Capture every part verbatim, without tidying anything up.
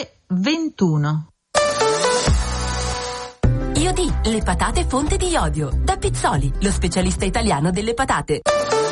ore ventuno. Iodi, le patate fonte di iodio. Da Pizzoli, lo specialista italiano delle patate.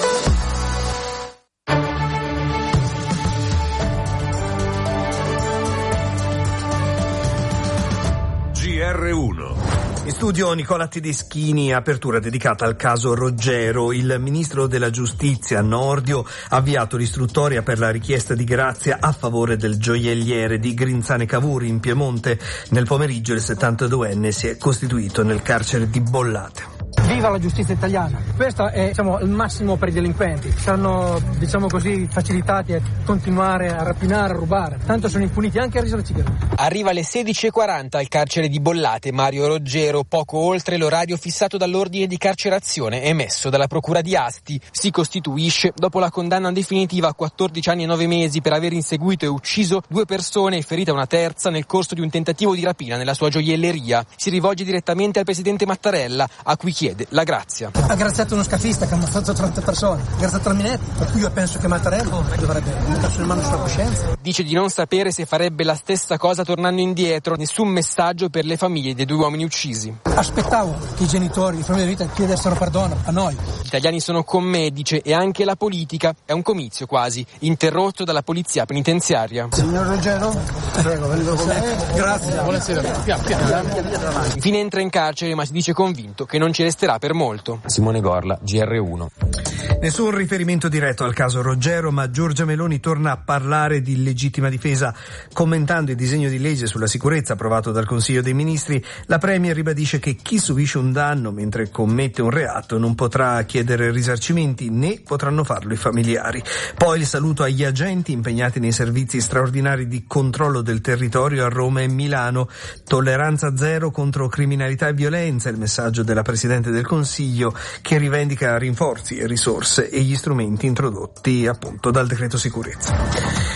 G R uno. In studio Nicola Tedeschini, apertura dedicata al caso Roggero. Il ministro della giustizia Nordio ha avviato l'istruttoria per la richiesta di grazia a favore del gioielliere di Grinzane Cavour in Piemonte. Nel pomeriggio il settantaduenne si è costituito nel carcere di Bollate. Viva la giustizia italiana! Questo è, diciamo, il massimo per i delinquenti. Saranno, diciamo così, facilitati a continuare a rapinare, a rubare. Tanto sono impuniti anche a risarcire. Arriva alle sedici e quaranta al carcere di Bollate Mario Roggero, poco oltre l'orario fissato dall'ordine di carcerazione emesso dalla procura di Asti. Si costituisce dopo la condanna definitiva a quattordici anni e nove mesi per aver inseguito e ucciso due persone e ferita una terza nel corso di un tentativo di rapina nella sua gioielleria. Si rivolge direttamente al presidente Mattarella, a cui chiede la grazia. Ha graziato uno scafista che ha ammazzato trenta persone, ha graziato al Minetti, per cui io penso che Mattarella dovrebbe mettersi le mani sulla coscienza. Dice di non sapere se farebbe la stessa cosa tornando indietro, nessun messaggio per le famiglie dei due uomini uccisi. Aspettavo che i genitori, i famiglie di vita chiedessero perdono a noi. Gli italiani sono con me, dice, e anche la politica. È un comizio quasi, interrotto dalla polizia penitenziaria. Signor Roggero, prego, vengo con me. Grazie. Buonasera. Piano, piano. Infine entra in carcere, ma si dice convinto che non ci resterà per molto. Simone Gorla, G R uno. Nessun riferimento diretto al caso Roggero, ma Giorgia Meloni torna a parlare di legittima difesa. Commentando il disegno di legge sulla sicurezza approvato dal Consiglio dei Ministri, la Premier ribadisce che chi subisce un danno mentre commette un reato non potrà chiedere risarcimenti, né potranno farlo i familiari. Poi il saluto agli agenti impegnati nei servizi straordinari di controllo del territorio a Roma e Milano. Tolleranza zero contro criminalità e violenza, il messaggio della Presidente del Consiglio, che rivendica rinforzi e risorse e gli strumenti introdotti appunto dal decreto sicurezza.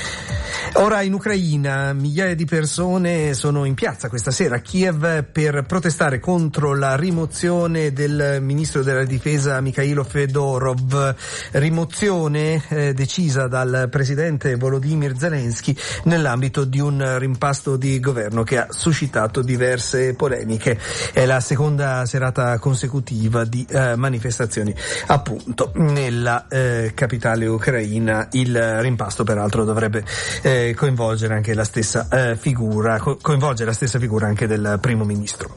Ora in Ucraina migliaia di persone sono in piazza questa sera a Kiev per protestare contro la rimozione del ministro della difesa Mikhailo Fedorov, rimozione eh, decisa dal presidente Volodymyr Zelensky nell'ambito di un rimpasto di governo che ha suscitato diverse polemiche. È la seconda serata consecutiva di eh, manifestazioni appunto nella eh, capitale ucraina. Il rimpasto peraltro dovrebbe eh, coinvolgere anche la stessa eh, figura, co- coinvolge la stessa figura anche del primo ministro.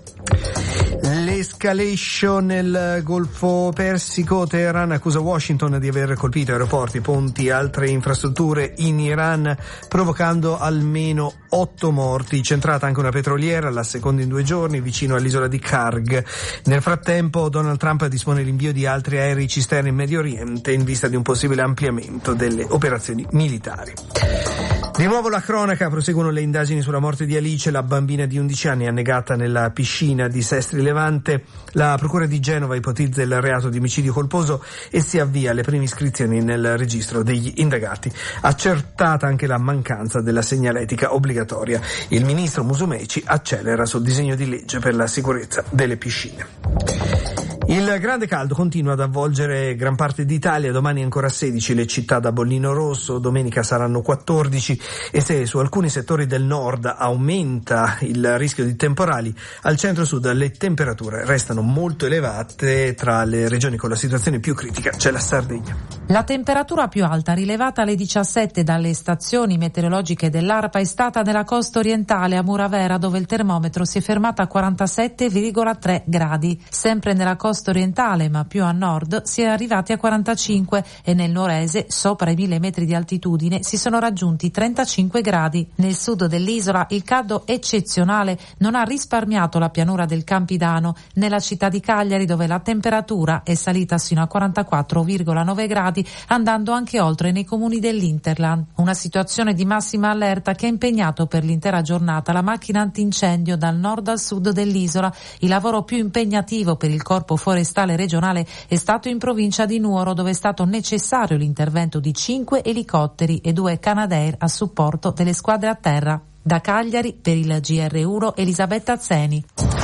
L'escalation nel Golfo Persico. Teheran accusa Washington di aver colpito aeroporti, ponti e altre infrastrutture in Iran, provocando almeno otto morti. Centrata anche una petroliera, la seconda in due giorni, vicino all'isola di Karg. Nel frattempo Donald Trump dispone l'invio di altri aerei cisterna in Medio Oriente in vista di un possibile ampliamento delle operazioni militari. Di nuovo la cronaca, proseguono le indagini sulla morte di Alice, la bambina di undici anni annegata nella piscina di Sestri Levante. La procura di Genova ipotizza il reato di omicidio colposo e si avvia alle prime iscrizioni nel registro degli indagati. Accertata anche la mancanza della segnaletica obbligatoria. Il ministro Musumeci accelera sul disegno di legge per la sicurezza delle piscine. Il grande caldo continua ad avvolgere gran parte d'Italia, domani ancora sedici le città da bollino rosso, domenica saranno quattordici e se su alcuni settori del nord aumenta il rischio di temporali, al centro-sud le temperature restano molto elevate. Tra le regioni con la situazione più critica c'è la Sardegna. La temperatura più alta rilevata alle diciassette dalle stazioni meteorologiche dell'ARPA è stata nella costa orientale a Muravera, dove il termometro si è fermato a quarantasette virgola tre gradi. Sempre nella costa orientale, ma più a nord, si è arrivati a quarantacinque e nel Nuorese, sopra i mille metri di altitudine, si sono raggiunti trentacinque gradi. Nel sud dell'isola il caldo eccezionale non ha risparmiato la pianura del Campidano, nella città di Cagliari, dove la temperatura è salita sino a quarantaquattro virgola nove gradi, andando anche oltre nei comuni dell'Interland. Una situazione di massima allerta che ha impegnato per l'intera giornata la macchina antincendio dal nord al sud dell'isola. Il lavoro più impegnativo per il corpo forestale regionale è stato in provincia di Nuoro, dove è stato necessario l'intervento di cinque elicotteri e due Canadair a supporto delle squadre a terra. Da Cagliari per il G R uno Elisabetta Zeni.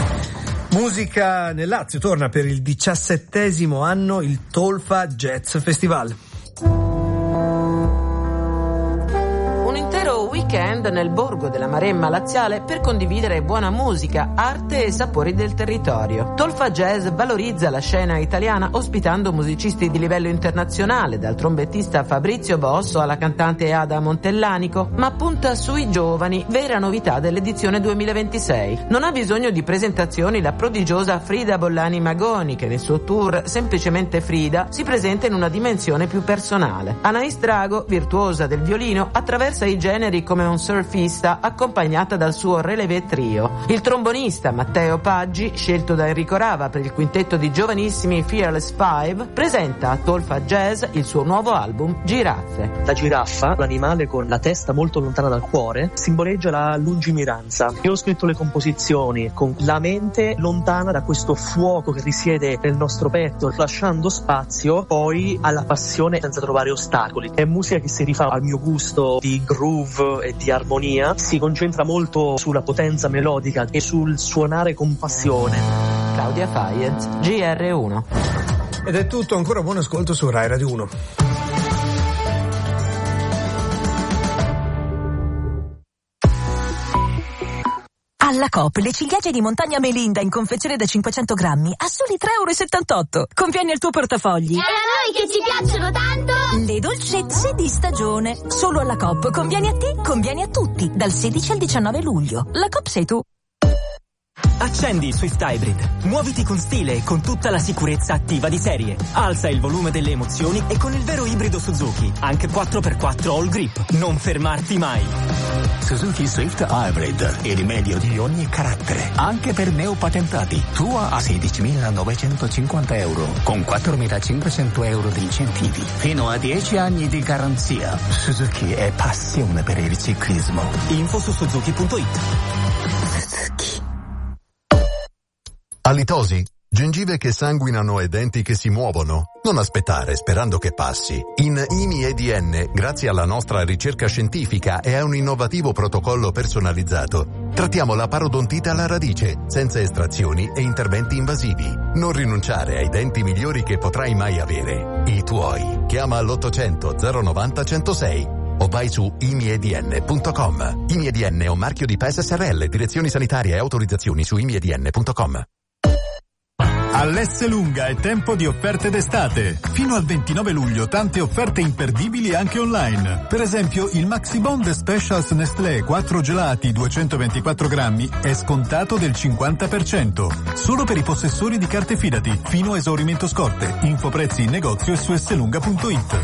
Musica nel Lazio, torna per il diciassettesimo anno il Tolfa Jazz Festival. Un intero nuovo weekend nel borgo della Maremma laziale per condividere buona musica, arte e sapori del territorio. Tolfa Jazz valorizza la scena italiana ospitando musicisti di livello internazionale, dal trombettista Fabrizio Bosso alla cantante Ada Montellanico, ma punta sui giovani, vera novità dell'edizione duemilaventisei. Non ha bisogno di presentazioni la prodigiosa Frida Bollani Magoni, che nel suo tour Semplicemente Frida si presenta in una dimensione più personale. Anais Drago, virtuosa del violino, attraversa i generi come un surfista, accompagnata dal suo Relevé Trio. Il trombonista Matteo Paggi, scelto da Enrico Rava per il quintetto di giovanissimi Fearless Five, presenta a Tolfa Jazz il suo nuovo album Giraffe. La giraffa, l'animale con la testa molto lontana dal cuore, simboleggia la lungimiranza. Io ho scritto le composizioni con la mente lontana da questo fuoco che risiede nel nostro petto, lasciando spazio poi alla passione senza trovare ostacoli. È musica che si rifà al mio gusto di groove e di armonia, si concentra molto sulla potenza melodica e sul suonare con passione. Claudia Fayez, G R uno. Ed è tutto, ancora buon ascolto su Rai Radio uno. Alla Coop le ciliegie di Montagna Melinda in confezione da cinquecento grammi a soli tre e settantotto euro. Convieni al tuo portafogli. E a noi che ci piacciono tanto! Le dolcezze di stagione. Solo alla Coop. Convieni a te, convieni a tutti. Dal sedici al diciannove luglio. La Coop sei tu. Accendi il Swift Hybrid. Muoviti con stile e con tutta la sicurezza attiva di serie. Alza il volume delle emozioni e con il vero ibrido Suzuki. Anche quattro per quattro All Grip. Non fermarti mai. Suzuki Swift Hybrid, il rimedio di ogni carattere, anche per neopatentati. Tua a sedicimilanovecentocinquanta euro, con quattromilacinquecento euro di incentivi, fino a dieci anni di garanzia. Suzuki è passione per il ciclismo. Info su suzuki punto it. Alitosi? Gengive che sanguinano e denti che si muovono? Non aspettare sperando che passi. In I M I E D N, grazie alla nostra ricerca scientifica e a un innovativo protocollo personalizzato, trattiamo la parodontite alla radice, senza estrazioni e interventi invasivi. Non rinunciare ai denti migliori che potrai mai avere. I tuoi. Chiama all'ottocento zero novanta centosei o vai su i m i e d n punto com. I M I E D N è un marchio di P S S R L, direzioni sanitarie e autorizzazioni su i m i e d n punto com. All'Esselunga è tempo di offerte d'estate. Fino al ventinove luglio tante offerte imperdibili anche online. Per esempio il Maxi Bond Specials Nestlé quattro gelati duecentoventiquattro grammi è scontato del cinquanta per cento. Solo per i possessori di carte Fidati. Fino a esaurimento scorte. Info prezzi in negozio e su esselunga punto it.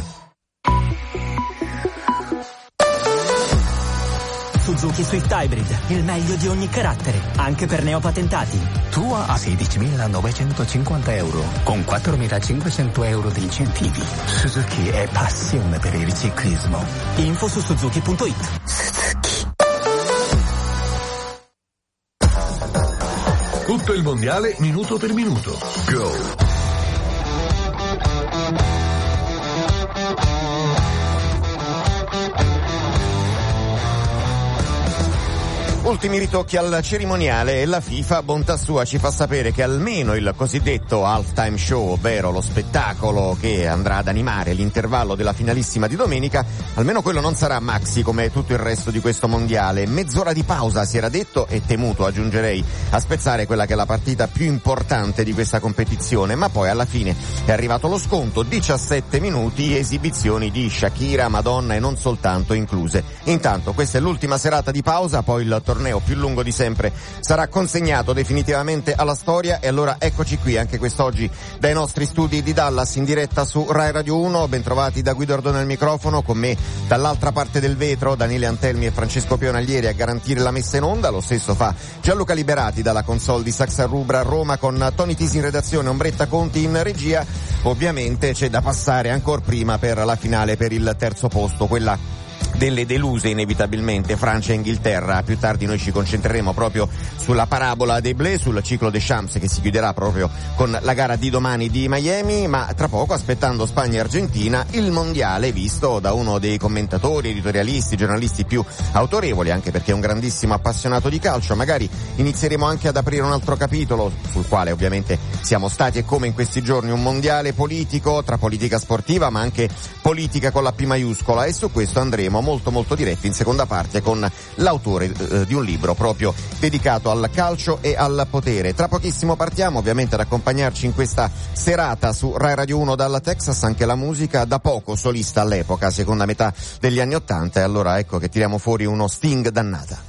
Suzuki Swift Hybrid, il meglio di ogni carattere, anche per neopatentati. Tua a sedicimilanovecentocinquanta euro, con quattromilacinquecento euro di incentivi. Suzuki è passione per il ciclismo. Info su suzuki punto it. Suzuki. Tutto il mondiale minuto per minuto. Go! Ultimi ritocchi al cerimoniale e la FIFA, bontà sua, ci fa sapere che almeno il cosiddetto halftime show, ovvero lo spettacolo che andrà ad animare l'intervallo della finalissima di domenica, almeno quello non sarà maxi come tutto il resto di questo mondiale. Mezz'ora di pausa si era detto e temuto, aggiungerei, a spezzare quella che è la partita più importante di questa competizione, ma poi alla fine è arrivato lo sconto, diciassette minuti, esibizioni di Shakira, Madonna e non soltanto incluse. Intanto questa è l'ultima serata di pausa, poi il torneo più lungo di sempre sarà consegnato definitivamente alla storia e allora eccoci qui anche quest'oggi dai nostri studi di Dallas in diretta su Rai Radio uno. Bentrovati da Guido Ordone al microfono, con me dall'altra parte del vetro Daniele Antelmi e Francesco Pionaglieri a garantire la messa in onda. Lo stesso fa Gianluca Liberati dalla console di Saxa Rubra a Roma, con Tony Tisi in redazione, Ombretta Conti in regia. Ovviamente c'è da passare ancora prima per la finale per il terzo posto, quella delle deluse inevitabilmente, Francia e Inghilterra. Più tardi noi ci concentreremo proprio sulla parabola dei Bleu, sul ciclo des Champs che si chiuderà proprio con la gara di domani di Miami, ma tra poco, aspettando Spagna e Argentina, il mondiale visto da uno dei commentatori, editorialisti, giornalisti più autorevoli, anche perché è un grandissimo appassionato di calcio. Magari inizieremo anche ad aprire un altro capitolo sul quale ovviamente siamo stati, e come in questi giorni, un mondiale politico, tra politica sportiva ma anche politica con la P maiuscola, e su questo andremo saremo molto molto diretti in seconda parte con l'autore eh, di un libro proprio dedicato al calcio e al potere. Tra pochissimo partiamo, ovviamente ad accompagnarci in questa serata su Rai Radio uno dalla Texas anche la musica da poco solista all'epoca, seconda metà degli anni ottanta, e allora ecco che tiriamo fuori uno Sting dannata.